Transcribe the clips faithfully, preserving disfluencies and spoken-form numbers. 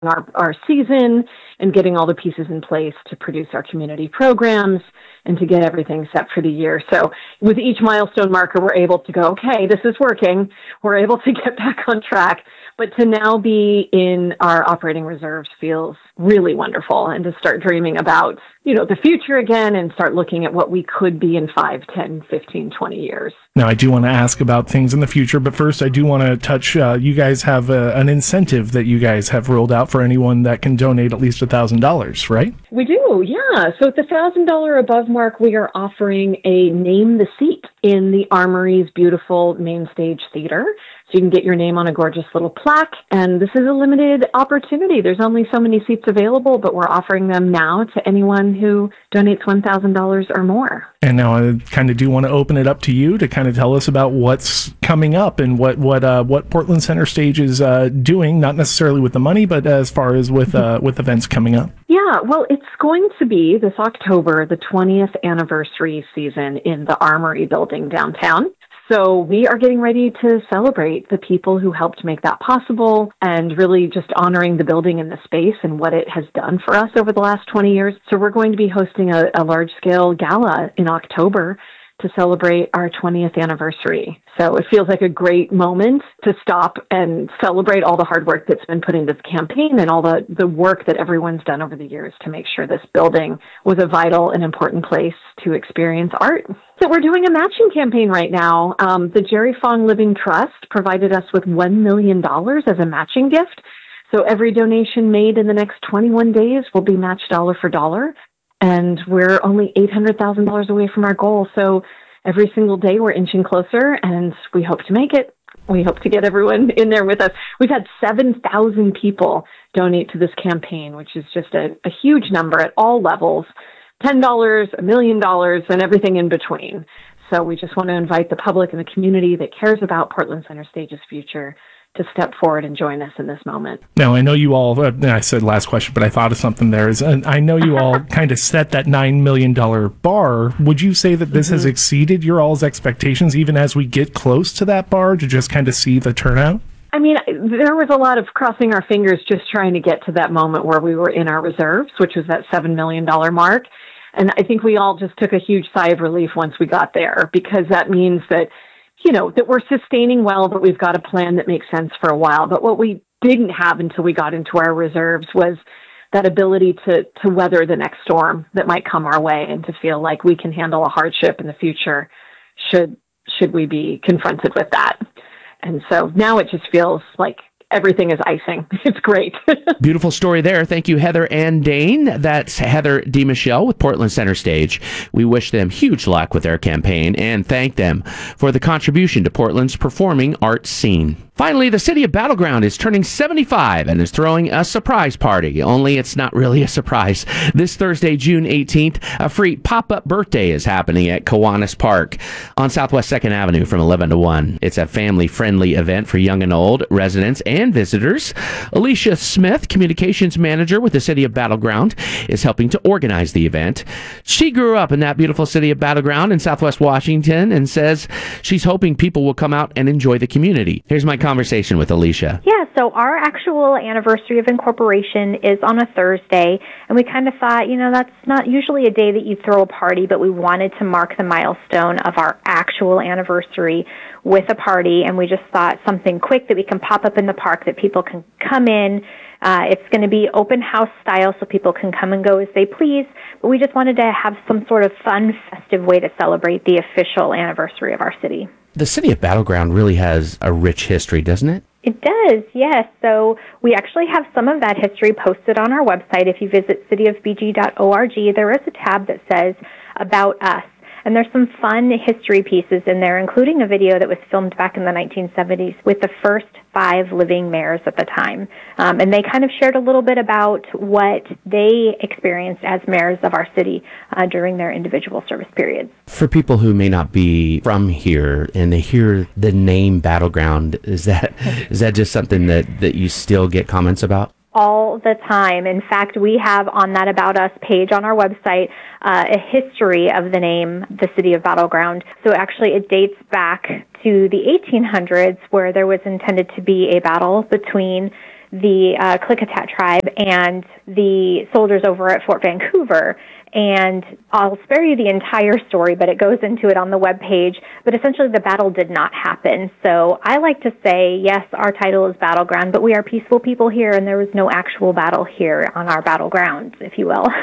our, our season and getting all the pieces in place to produce our community programs and to get everything set for the year. So with each milestone marker, we're able to go, okay, this is working. We're able to get back on track. But to now be in our operating reserves feels really wonderful, and to start dreaming about, you know, the future again and start looking at what we could be in five, ten, fifteen, twenty years. Now, I do want to ask about things in the future, but first I do want to touch, uh, you guys have a, an incentive that you guys have rolled out for anyone that can donate at least one thousand dollars, right? We do, yeah. So at the one thousand dollars above mark, we are offering a Name the Seat in the Armory's beautiful main stage theater. So you can get your name on a gorgeous little plaque, and this is a limited opportunity. There's only so many seats available, but we're offering them now to anyone who donates one thousand dollars or more. And now I kind of do want to open it up to you to kind of tell us about what's coming up and what what uh, what Portland Center Stage is uh, doing, not necessarily with the money, but as far as with uh, with events coming up. Yeah, well, it's going to be this October, the twentieth anniversary season in the Armory building downtown. So we are getting ready to celebrate the people who helped make that possible and really just honoring the building and the space and what it has done for us over the last twenty years. So we're going to be hosting a, a large-scale gala in October to celebrate our twentieth anniversary. So it feels like a great moment to stop and celebrate all the hard work that's been put into the campaign and all the, the work that everyone's done over the years to make sure this building was a vital and important place to experience art. So we're doing a matching campaign right now. Um, the Jerry Fong Living Trust provided us with one million dollars as a matching gift. So every donation made in the next twenty-one days will be matched dollar for dollar. And we're only eight hundred thousand dollars away from our goal. So every single day we're inching closer, and we hope to make it. We hope to get everyone in there with us. We've had seven thousand people donate to this campaign, which is just a, a huge number at all levels, ten dollars, a million dollars, and everything in between. So we just want to invite the public and the community that cares about Portland Center Stage's future to step forward and join us in this moment. Now, I know you all, uh, I said last question, but I thought of something there. Is, and I know you all kind of set that nine million dollars bar. Would you say that this mm-hmm. has exceeded your all's expectations, even as we get close to that bar, to just kind of see the turnout? I mean, there was a lot of crossing our fingers just trying to get to that moment where we were in our reserves, which was that seven million dollars mark. And I think we all just took a huge sigh of relief once we got there, because that means that, you know, that we're sustaining well, but we've got a plan that makes sense for a while. But what we didn't have until we got into our reserves was that ability to, to weather the next storm that might come our way, and to feel like we can handle a hardship in the future should, should we be confronted with that. And so now it just feels like everything is icing. It's great. Beautiful story there. Thank you, Heather and Dane. That's Heather DeMichelle with Portland Center Stage. We wish them huge luck with their campaign and thank them for the contribution to Portland's performing arts scene. Finally, the city of Battle Ground is turning seventy-five and is throwing a surprise party, only it's not really a surprise. This Thursday, June eighteenth, a free pop-up birthday is happening at Kiwanis Park on Southwest second Avenue from eleven to one. It's a family-friendly event for young and old, residents and visitors. Alicia Smith, communications manager with the city of Battle Ground, is helping to organize the event. She grew up in that beautiful city of Battle Ground in Southwest Washington and says she's hoping people will come out and enjoy the community. Here's my conversation with Alicia. Yeah, so our actual anniversary of incorporation is on a Thursday, and we kind of thought, you know, that's not usually a day that you throw a party, but we wanted to mark the milestone of our actual anniversary with a party, and we just thought something quick that we can pop up in the park that people can come in. Uh, it's going to be open house style, so people can come and go as they please, but we just wanted to have some sort of fun, festive way to celebrate the official anniversary of our city. The city of Battle Ground really has a rich history, doesn't it? It does, yes. So we actually have some of that history posted on our website. If you visit city of b g dot org, there is a tab that says About Us. And there's some fun history pieces in there, including a video that was filmed back in the nineteen seventies with the first five living mayors at the time. Um, and they kind of shared a little bit about what they experienced as mayors of our city uh, during their individual service periods. For people who may not be from here and they hear the name Battle Ground, is that is that just something that, that you still get comments about? All the time. In fact, we have on that About Us page on our website uh, a history of the name, the city of Battle Ground. So actually it dates back to the eighteen hundreds, where there was intended to be a battle between the uh, Klickitat tribe and the soldiers over at Fort Vancouver. And I'll spare you the entire story, but it goes into it on the webpage. But essentially, the battle did not happen. So I like to say, yes, our title is Battleground, but we are peaceful people here, and there was no actual battle here on our battlegrounds, if you will.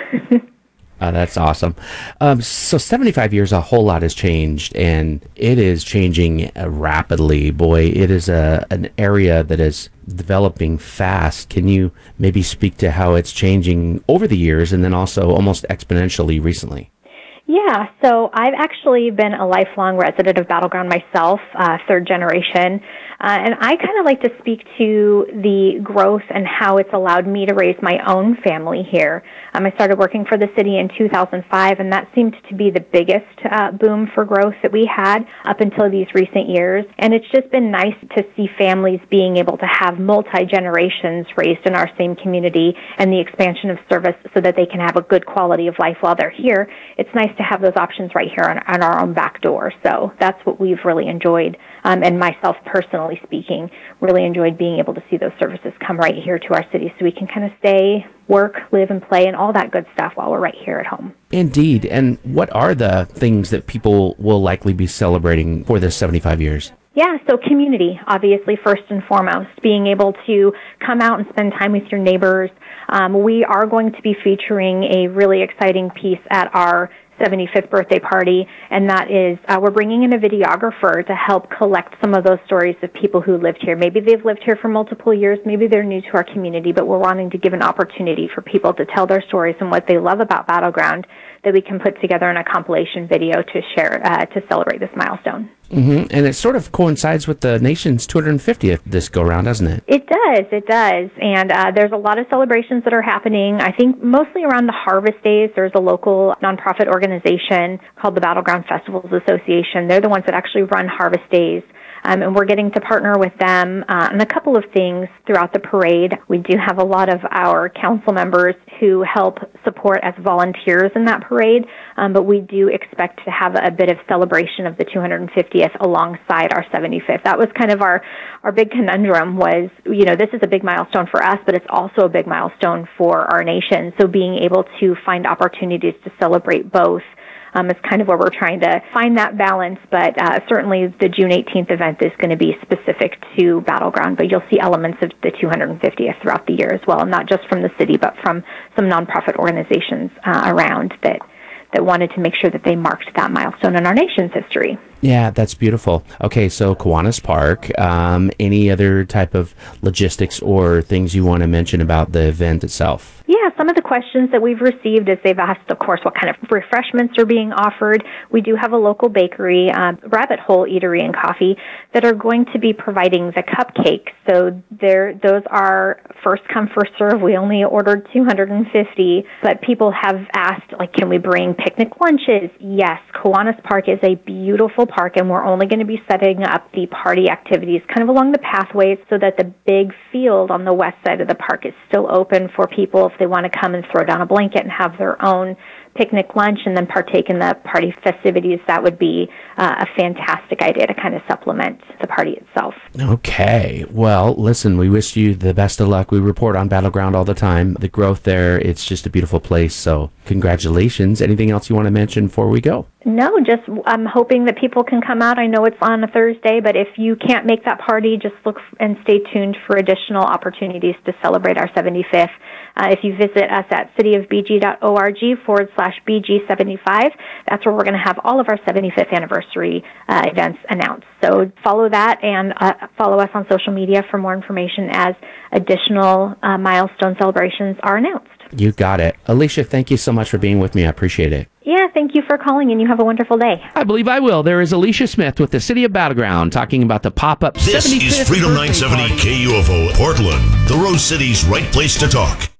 Uh, that's awesome. Um, so seventy-five years, a whole lot has changed, and it is changing uh, rapidly. Boy, it is a an area that is developing fast. Can you maybe speak to how it's changing over the years and then also almost exponentially recently? Yeah, so I've actually been a lifelong resident of Battleground myself, uh, third generation, uh, and I kind of like to speak to the growth and how it's allowed me to raise my own family here. Um, I started working for the city in two thousand five, and that seemed to be the biggest uh, boom for growth that we had up until these recent years, and it's just been nice to see families being able to have multi-generations raised in our same community and the expansion of service so that they can have a good quality of life while they're here. It's nice to have those options right here on, on our own back door. So that's what we've really enjoyed, um, and myself personally speaking, really enjoyed being able to see those services come right here to our city so we can kind of stay, work, live, and play, and all that good stuff while we're right here at home. Indeed. And what are the things that people will likely be celebrating for this seventy-five years? Yeah, so community, obviously, first and foremost, being able to come out and spend time with your neighbors. Um, we are going to be featuring a really exciting piece at our seventy-fifth birthday party, and that is uh, we're bringing in a videographer to help collect some of those stories of people who lived here. Maybe they've lived here for multiple years, maybe they're new to our community, but we're wanting to give an opportunity for people to tell their stories and what they love about Battleground that we can put together in a compilation video to share uh, to celebrate this milestone. Mm-hmm. And it sort of coincides with the nation's two hundred fiftieth this go-round, doesn't it? It does, it does. And uh, there's a lot of celebrations that are happening, I think mostly around the harvest days. There's a local nonprofit organization called the Battleground Festivals Association. They're the ones that actually run harvest days. Um, and we're getting to partner with them uh, on a couple of things throughout the parade. We do have a lot of our council members who help support as volunteers in that parade, um, but we do expect to have a bit of celebration of the two hundred fiftieth alongside our seventy-fifth. That was kind of our, our big conundrum was, you know, this is a big milestone for us, but it's also a big milestone for our nation. So being able to find opportunities to celebrate both Um, is kind of where we're trying to find that balance, but uh, certainly the June eighteenth event is going to be specific to Battleground, but you'll see elements of the two hundred fiftieth throughout the year as well, not just from the city, but from some nonprofit organizations uh, around that that wanted to make sure that they marked that milestone in our nation's history. Yeah, that's beautiful. Okay, so Kiwanis Park, um, any other type of logistics or things you want to mention about the event itself? Yeah, some of the questions that we've received is they've asked, of course, what kind of refreshments are being offered. We do have a local bakery, uh, Rabbit Hole Eatery and Coffee, that are going to be providing the cupcakes. So there, those are first come, first serve. We only ordered two hundred fifty, but people have asked, like, can we bring picnic lunches? Yes, Kiwanis Park is a beautiful park, and we're only going to be setting up the party activities kind of along the pathways so that the big field on the west side of the park is still open for people if they want to come and throw down a blanket and have their own picnic lunch and then partake in the party festivities. That would be uh, a fantastic idea to kind of supplement the party itself. Okay. Well, listen, we wish you the best of luck. We report on Battleground all the time. The growth there, it's just a beautiful place. So congratulations. Anything else you want to mention before we go? No, just I'm hoping that people can come out. I know it's on a Thursday, but if you can't make that party, just look and stay tuned for additional opportunities to celebrate our seventy-fifth. Uh, if you visit us at cityofbg.org forward slash BG75, that's where we're going to have all of our seventy-fifth anniversary uh, events announced. So follow that and uh, follow us on social media for more information as additional uh, milestone celebrations are announced. You got it. Alicia, thank you so much for being with me. I appreciate it. Yeah, thank you for calling, and you have a wonderful day. I believe I will. There is Alicia Smith with the City of Battleground talking about the pop-up This seventy-fifth is Freedom nine seventy K U F O Portland, the Rose City's right place to talk.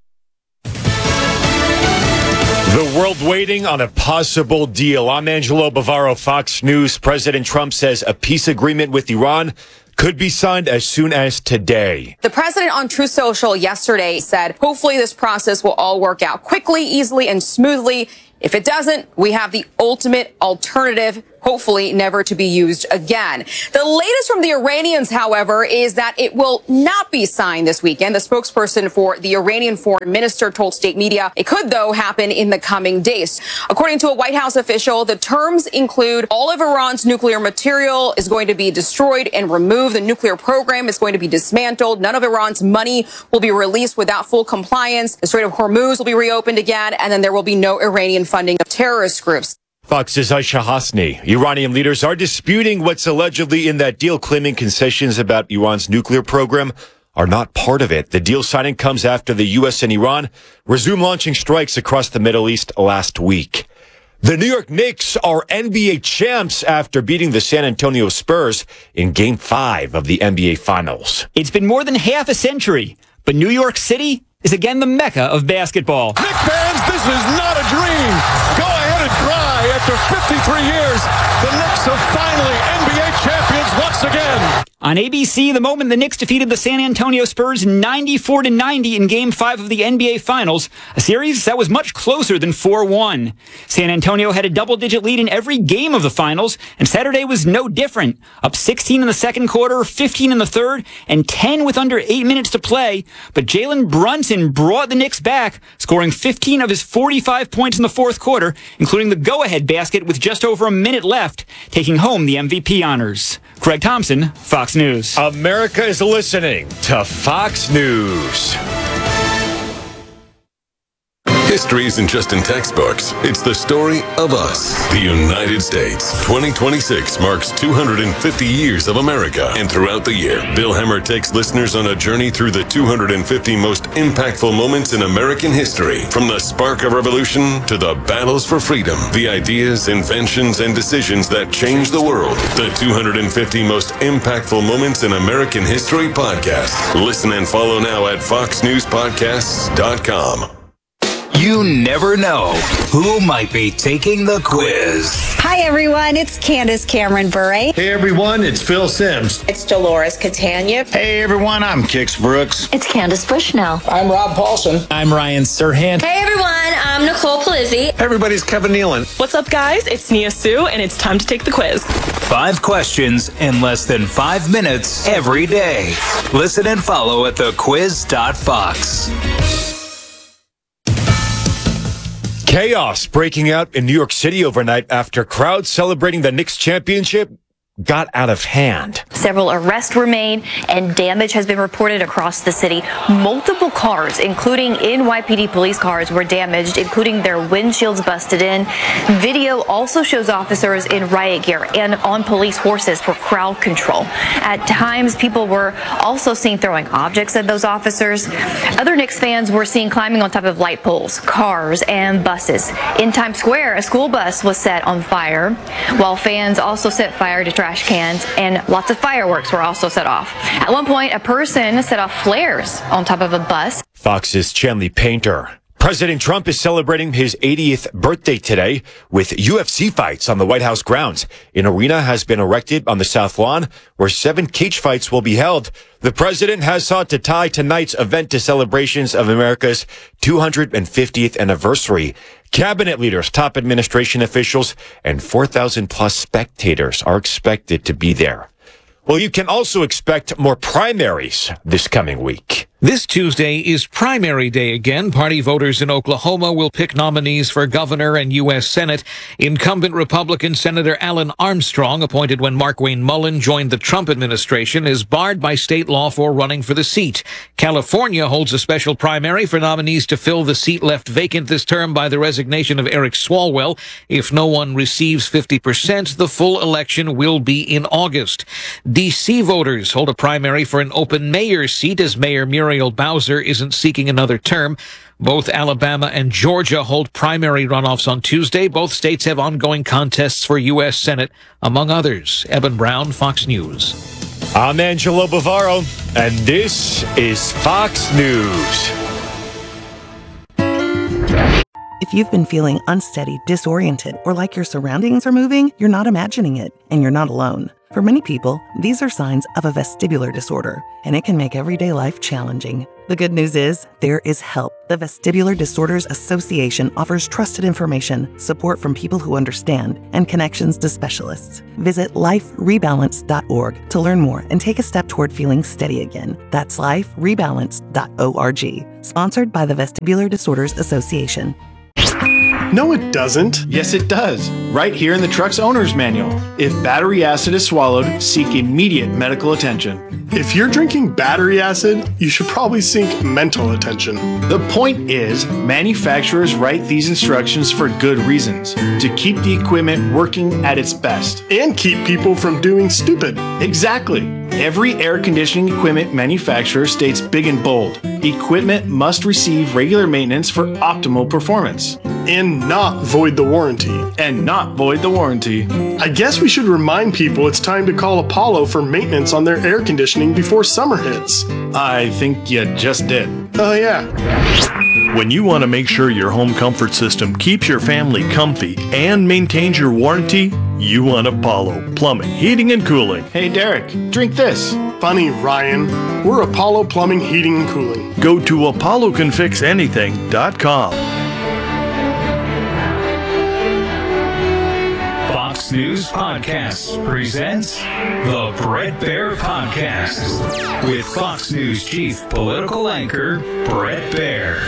The world waiting on a possible deal. I'm Angelo Bavaro, Fox News. President Trump says a peace agreement with Iran could be signed as soon as today. The president on Truth Social yesterday said, hopefully this process will all work out quickly, easily, and smoothly. If it doesn't, we have the ultimate alternative, hopefully never to be used again. The latest from the Iranians, however, is that it will not be signed this weekend. The spokesperson for the Iranian foreign minister told state media it could, though, happen in the coming days. According to a White House official, the terms include all of Iran's nuclear material is going to be destroyed and removed. The nuclear program is going to be dismantled. None of Iran's money will be released without full compliance. The Strait of Hormuz will be reopened again, and then there will be no Iranian funding of terrorist groups. Fox's Aisha Hasni. Iranian leaders are disputing what's allegedly in that deal, claiming concessions about Iran's nuclear program are not part of it. The deal signing comes after the U S and Iran resumed launching strikes across the Middle East last week. The New York Knicks are N B A champs after beating the San Antonio Spurs in Game five of the N B A Finals. It's been more than half a century, but New York City is again the mecca of basketball. Knicks fans, this is not a dream. Go ahead and cry. After fifty-three years, the Knicks are finally N B A champions once again. On A B C, the moment the Knicks defeated the San Antonio Spurs ninety-four to ninety in Game five of the N B A Finals, a series that was much closer than four one. San Antonio had a double-digit lead in every game of the Finals, and Saturday was no different. Up sixteen in the second quarter, fifteen in the third, and ten with under eight minutes to play. But Jalen Brunson brought the Knicks back, scoring fifteen of his forty-five points in the fourth quarter, including the go-ahead basket with just over a minute left, taking home the M V P honors. Greg Thompson, Fox News. America is listening to Fox News. History isn't just in textbooks. It's the story of us, the United States. twenty twenty-six marks two hundred fifty years of America. And throughout the year, Bill Hemmer takes listeners on a journey through the two hundred fifty most impactful moments in American history. From the spark of revolution to the battles for freedom, the ideas, inventions, and decisions that changed the world. The two hundred fifty most impactful moments in American history podcast. Listen and follow now at fox news podcasts dot com. You never know who might be taking the quiz. Hi, everyone. It's Candace Cameron Bure. Hey, everyone. It's Phil Sims. It's Dolores Catania. Hey, everyone. I'm Kix Brooks. It's Candace Bushnell. I'm Rob Paulson. I'm Ryan Serhant. Hey, everyone. I'm Nicole Palizzi. Everybody's Kevin Nealon. What's up, guys? It's Nia Sue, and it's time to take the quiz. Five questions in less than five minutes every day. Listen and follow at the quiz dot fox. Chaos breaking out in New York City overnight after crowds celebrating the Knicks championship got out of hand. Several arrests were made and damage has been reported across the city. Multiple cars, including N Y P D police cars, were damaged, including their windshields busted in. Video also shows officers in riot gear and on police horses for crowd control. At times, people were also seen throwing objects at those officers. Other Knicks fans were seen climbing on top of light poles, cars, and buses. In Times Square, a school bus was set on fire, while fans also set fire to trash cans, and lots of fireworks were also set off. At one point, a person set off flares on top of a bus. Fox's Chanley Painter. President Trump is celebrating his eightieth birthday today with U F C fights on the White House grounds. An arena has been erected on the South Lawn where seven cage fights will be held. The president has sought to tie tonight's event to celebrations of America's two hundred fiftieth anniversary. Cabinet leaders, top administration officials, and four thousand plus spectators are expected to be there. Well, you can also expect more primaries this coming week. This Tuesday is primary day again. Party voters in Oklahoma will pick nominees for governor and U S Senate. Incumbent Republican Senator Alan Armstrong, appointed when Markwayne Mullin joined the Trump administration, is barred by state law for running for the seat. California holds a special primary for nominees to fill the seat left vacant this term by the resignation of Eric Swalwell. If no one receives fifty percent, the full election will be in August. D C voters hold a primary for an open mayor's seat as Mayor Muriel Bowser isn't seeking another term. Both Alabama and Georgia hold primary runoffs on Tuesday. Both states have ongoing contests for U S Senate, among others. Eben Brown, Fox News. I'm Angelo Bavaro, and this is Fox News. If you've been feeling unsteady, disoriented, or like your surroundings are moving, you're not imagining it, and you're not alone. For many people, these are signs of a vestibular disorder, and it can make everyday life challenging. The good news is, there is help. The Vestibular Disorders Association offers trusted information, support from people who understand, and connections to specialists. Visit life rebalance dot org to learn more and take a step toward feeling steady again. That's life rebalance dot org. Sponsored by the Vestibular Disorders Association. No, it doesn't. Yes, it does. Right here in the truck's owner's manual. If battery acid is swallowed, seek immediate medical attention. If you're drinking battery acid, you should probably seek mental attention. The point is, manufacturers write these instructions for good reasons. To keep the equipment working at its best. And keep people from doing stupid. Exactly. Every air conditioning equipment manufacturer states big and bold, equipment must receive regular maintenance for optimal performance. And not void the warranty. And not void the warranty. I guess we should remind people it's time to call Apollo for maintenance on their air conditioning before summer hits. I think you just did. Oh yeah. When you want to make sure your home comfort system keeps your family comfy and maintains your warranty, you want Apollo Plumbing, Heating, and Cooling. Hey, Derek, drink this. Funny, Ryan. We're Apollo Plumbing, Heating, and Cooling. Go to apollo can fix anything dot com. Fox News Podcasts presents the Bret Baier Podcast with Fox News chief political anchor Bret Baier.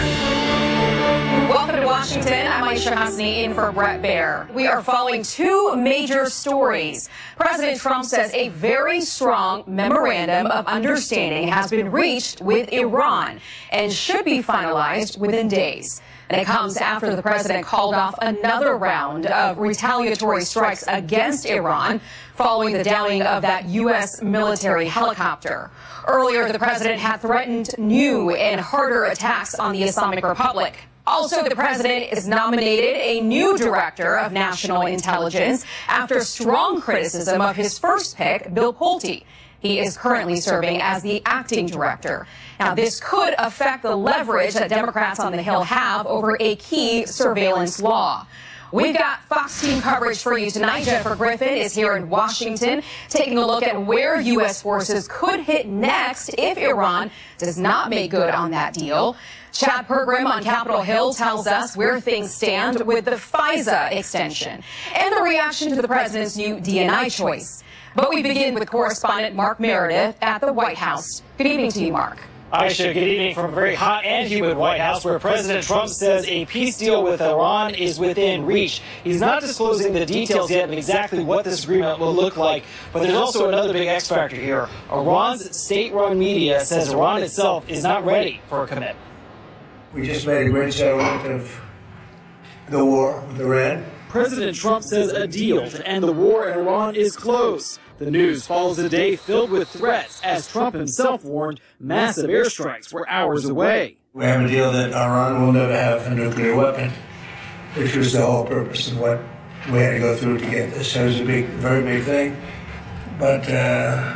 Welcome to Washington. I'm Aisha Hasni in for Bret Baier. We are following two major stories. President Trump says a very strong memorandum of understanding has been reached with Iran and should be finalized within days. And it comes after the president called off another round of retaliatory strikes against Iran following the downing of that U S military helicopter. Earlier, the president had threatened new and harder attacks on the Islamic Republic. Also, the president is nominated a new director of national intelligence after strong criticism of his first pick, Bill Pulte. He is currently serving as the acting director. Now, this could affect the leverage that Democrats on the Hill have over a key surveillance law. We've got Fox team coverage for you tonight. Jennifer Griffin is here in Washington, taking a look at where U S forces could hit next if Iran does not make good on that deal. Chad Pergram on Capitol Hill tells us where things stand with the FISA extension and the reaction to the president's new D and I choice. But we begin with correspondent Mark Meredith at the White House. Good evening to you, Mark. Aisha, good evening from a very hot and humid White House, where President Trump says a peace deal with Iran is within reach. He's not disclosing the details yet of exactly what this agreement will look like, but there's also another big X factor here. Iran's state-run media says Iran itself is not ready for a commitment. We just made a great settlement of the war with Iran. President Trump says a deal to end the war in Iran is close. The news follows a day filled with threats, as Trump himself warned massive airstrikes were hours away. We have a deal that Iran will never have a nuclear weapon, which was the whole purpose of what we had to go through to get this. So it was a big, very big thing. But uh,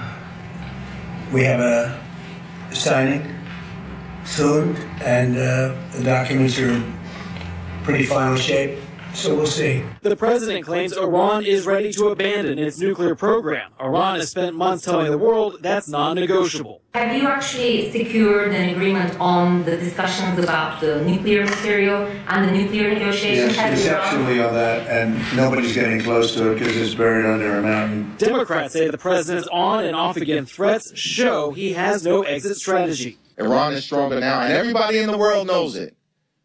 we have a signing soon, and uh, the documents are in pretty final shape. So we'll see. The president claims Iran is ready to abandon its nuclear program. Iran has spent months telling the world that's non-negotiable. Have you actually secured an agreement on the discussions about the nuclear material and the nuclear negotiations? Yes, conceptually on that, and nobody's getting close to it because it's buried under a mountain. Democrats say the president's on and off again threats show he has no exit strategy. Iran is stronger now, and everybody in the world knows it,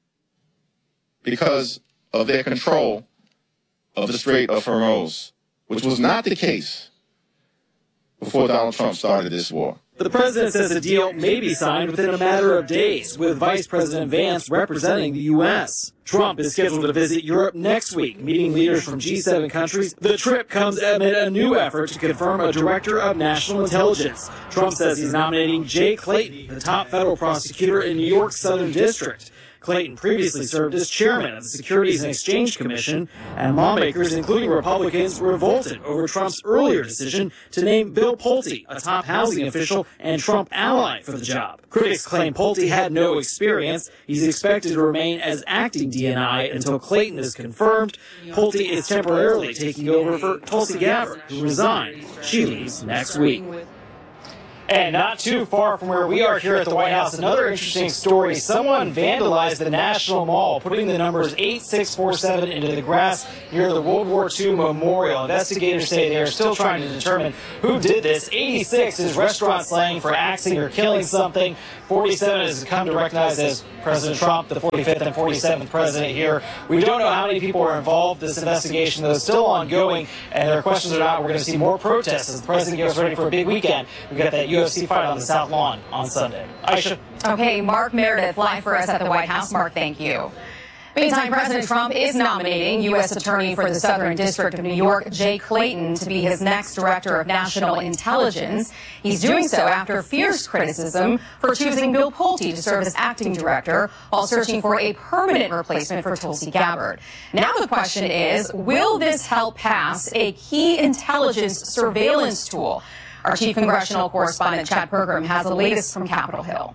because of their control of the Strait of Hormuz, which was not the case before Donald Trump started this war. The president says a deal may be signed within a matter of days, with Vice President Vance representing the U S. Trump is scheduled to visit Europe next week, meeting leaders from G seven countries. The trip comes amid a new effort to confirm a director of national intelligence. Trump says he's nominating Jay Clayton, the top federal prosecutor in New York's Southern District. Clayton previously served as chairman of the Securities and Exchange Commission, and lawmakers, including Republicans, revolted over Trump's earlier decision to name Bill Pulte, a top housing official and Trump ally, for the job. Critics claim Pulte had no experience. He's expected to remain as acting D N I until Clayton is confirmed. Pulte is temporarily taking over for Tulsi Gabbard, who resigned. She leaves next week. And not too far from where we are here at the White House, another interesting story. Someone vandalized the National Mall, putting the numbers eight six four seven into the grass near the World War Two Memorial. Investigators say they are still trying to determine who did this. eighty-six is restaurant slang for axing or killing something. forty-seven is come to recognize as President Trump, the forty-fifth and forty-seventh president here. We don't know how many people are involved. This investigation, though, is still ongoing, and there are questions or not. We're going to see more protests as the president gets ready for a big weekend. We've got that U F C fight on the South Lawn on Sunday. Aisha. Okay, Mark Meredith live for us at the White House. Mark, thank you. Meantime, President Trump is nominating U S Attorney for the Southern District of New York, Jay Clayton, to be his next Director of National Intelligence. He's doing so after fierce criticism for choosing Bill Pulte to serve as acting director while searching for a permanent replacement for Tulsi Gabbard. Now the question is, will this help pass a key intelligence surveillance tool? Our chief congressional correspondent, Chad Pergram, has the latest from Capitol Hill.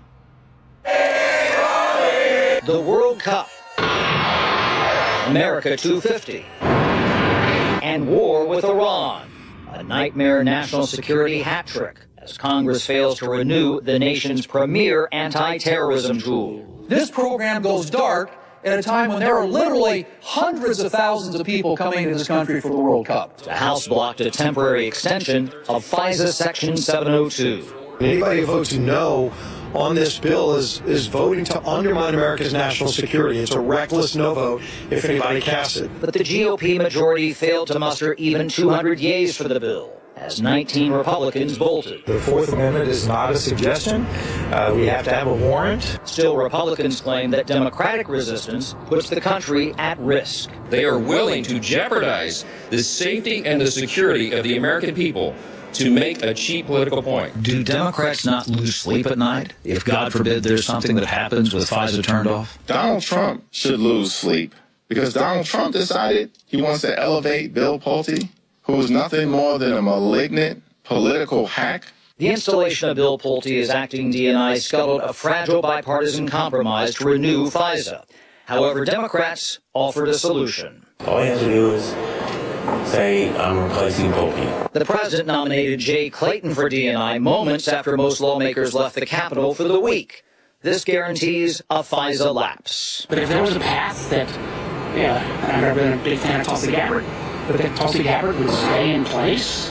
The World Cup, America two fifty, and war with Iran, a nightmare national security hat trick as Congress fails to renew the nation's premier anti-terrorism tool. This program goes dark at a time when there are literally hundreds of thousands of people coming into this country for the World Cup. The House blocked a temporary extension of FISA Section seven oh two. Anybody who votes no on this bill is, is voting to undermine America's national security. It's a reckless no vote if anybody casts it. But the G O P majority failed to muster even two hundred yeas for the bill, as nineteen Republicans bolted. The Fourth Amendment is not a suggestion. Uh, we have to have a warrant. Still, Republicans claim that Democratic resistance puts the country at risk. They are willing to jeopardize the safety and the security of the American people to make a cheap political point. Do Democrats not lose sleep at night if, God forbid, there's something that happens with FISA turned off? Donald Trump should lose sleep because Donald Trump decided he wants to elevate Bill Pulte, who is nothing more than a malignant political hack. The installation of Bill Pulte as acting D N I scuttled a fragile bipartisan compromise to renew FISA. However, Democrats offered a solution. All you have to do is say, I'm replacing Pulte. The president nominated Jay Clayton for D N I moments after most lawmakers left the Capitol for the week. This guarantees a FISA lapse. But if there was a path that, yeah, I've never been a big fan of Tulsi Gabbard, but that Tulsi Gabbard would stay in place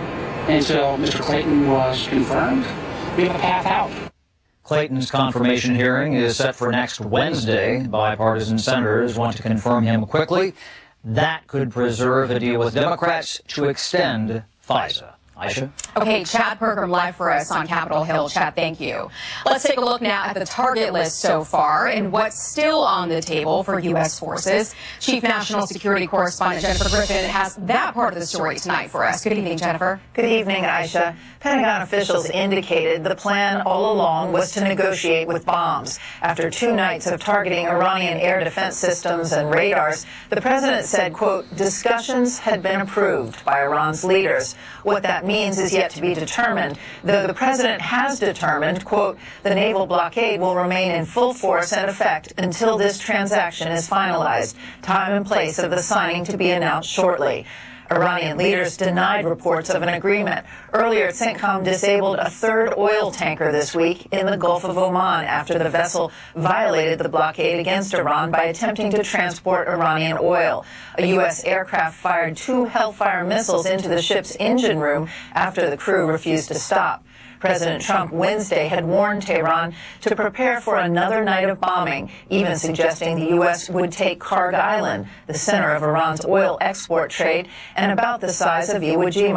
until Mister Clayton was confirmed, we have a path out. Clayton's confirmation hearing is set for next Wednesday. Bipartisan senators want to confirm him quickly. That could preserve a deal with Democrats to extend FISA. Aisha? Okay, Chad Pergram live for us on Capitol Hill. Chad, thank you. Let's take a look now at the target list so far and what's still on the table for U S forces. Chief National Security Correspondent Jennifer Griffin has that part of the story tonight for us. Good evening, Jennifer. Good evening, Aisha. Pentagon officials indicated the plan all along was to negotiate with bombs. After two nights of targeting Iranian air defense systems and radars, the president said, quote, discussions had been approved by Iran's leaders. What that means is yet to be determined, though the president has determined, quote, the naval blockade will remain in full force and effect until this transaction is finalized, time and place of the signing to be announced shortly. Iranian leaders denied reports of an agreement. Earlier, CENTCOM disabled a third oil tanker this week in the Gulf of Oman after the vessel violated the blockade against Iran by attempting to transport Iranian oil. A U S aircraft fired two Hellfire missiles into the ship's engine room after the crew refused to stop. President Trump Wednesday had warned Tehran to prepare for another night of bombing, even suggesting the U S would take Kharg Island, the center of Iran's oil export trade and about the size of Iwo Jima.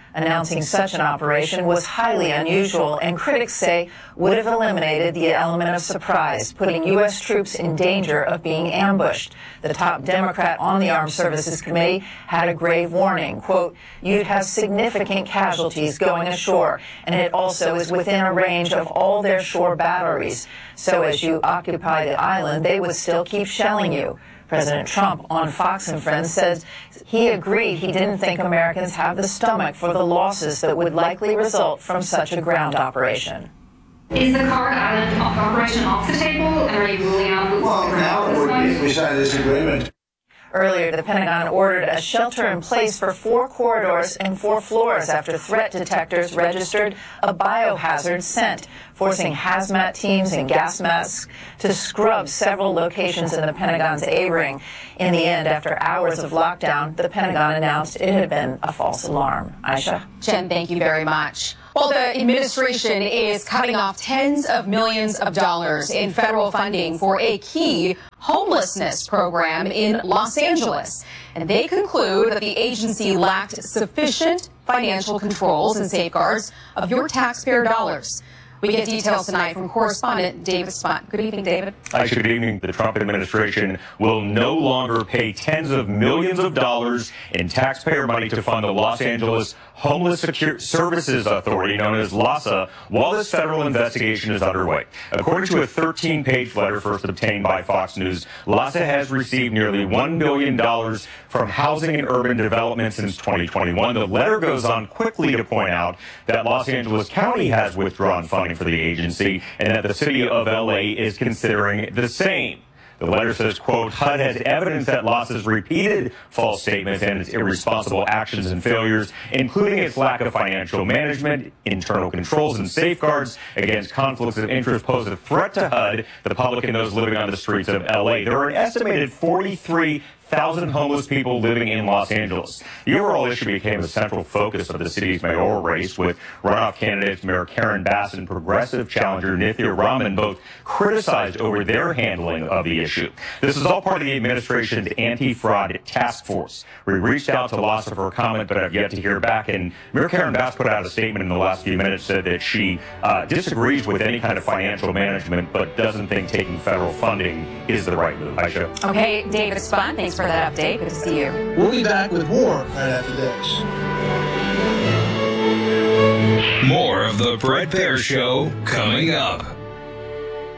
Announcing such an operation was highly unusual and critics say would have eliminated the element of surprise, putting U S troops in danger of being ambushed. The top Democrat on the Armed Services Committee had a grave warning, quote, "You'd have significant casualties going ashore, and it also is within a range of all their shore batteries. So as you occupy the island, they would still keep shelling you." President Trump on Fox and Friends says he agreed he didn't think Americans have the stomach for the losses that would likely result from such a ground operation. Is the Card Island operation off the table, and are you ruling out boots on the ground at this point? If we sign this agreement. Earlier, the Pentagon ordered a shelter in place for four corridors and four floors after threat detectors registered a biohazard scent, forcing hazmat teams and gas masks to scrub several locations in the Pentagon's A-ring. In the end, after hours of lockdown, the Pentagon announced it had been a false alarm. Aisha? Jen, thank you very much. Well, the administration is cutting off tens of millions of dollars in federal funding for a key homelessness program in Los Angeles. And they conclude that the agency lacked sufficient financial controls and safeguards of your taxpayer dollars. We get details tonight from correspondent David Spott. Good evening, David. Actually, good evening. The Trump administration will no longer pay tens of millions of dollars in taxpayer money to fund the Los Angeles Homeless Secure Services Authority, known as LAHSA, while this federal investigation is underway. According to a thirteen-page letter first obtained by Fox News, LAHSA has received nearly one billion dollars from Housing and Urban Development since twenty twenty-one. The letter goes on quickly to point out that Los Angeles County has withdrawn funding for the agency and that the city of L A is considering the same. The letter says, quote, H U D has evidence that LAHSA's repeated false statements and its irresponsible actions and failures, including its lack of financial management, internal controls, and safeguards against conflicts of interest, pose a threat to H U D, the public, and those living on the streets of L A. There are an estimated forty-three thousand homeless people living in Los Angeles. The overall issue became the central focus of the city's mayoral race, with runoff candidates Mayor Karen Bass and progressive challenger Nithya Raman both criticized over their handling of the issue. This is all part of the administration's anti-fraud task force. We reached out to LAHSA for a comment, but have yet to hear back. And Mayor Karen Bass put out a statement in the last few minutes, said that she uh, disagrees with any kind of financial management, but doesn't think taking federal funding is the right move. Aisha. Okay, David Spahn, thanks for that update. Good to see you. We'll be back with more right after this. More of the Bret Baier Show coming up.